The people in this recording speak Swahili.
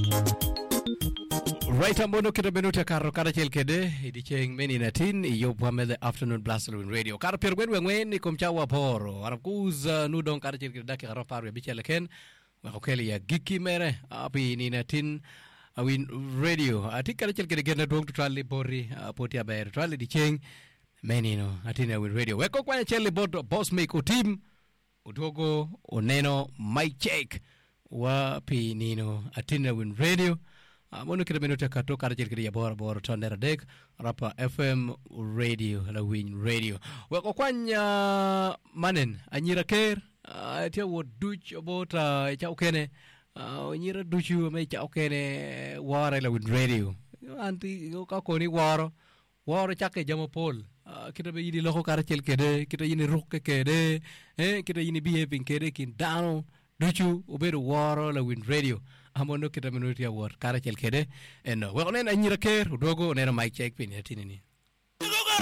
Right ambono kita benuta karo kada chelkede idi cheng meni natin iyo pwame the afternoon blast in radio karo piergwen wengwen ni kumchawa poro arabkuz nudong kada chelkede daki karo paru ya bicheleken wakokeli ya giki mere api ni natin awin radio ati kada chelkede gena duong tutwali bori poti abayari tutwali di cheng meni no atin awin radio weko kwenye cheli boss make utim udogo oneno mic check wapi nino atin awin radio mono kida minuta kato kara jirgiri ya bora tondera dek rapa FM radio la win radio wako kwanya manen anyira ker tia wo duch bota cha ukene anyira duchu me cha ukene wara la win radio anti ka koni waro chake jamo pol kita be yidi loko kara kede kita yini rukke kede kita yini behaving kede kin dano duchu obedo waro la win radio amono kita minuti ya war kara kede eno wako nena anyira ker udogo nena mic check pin yatinini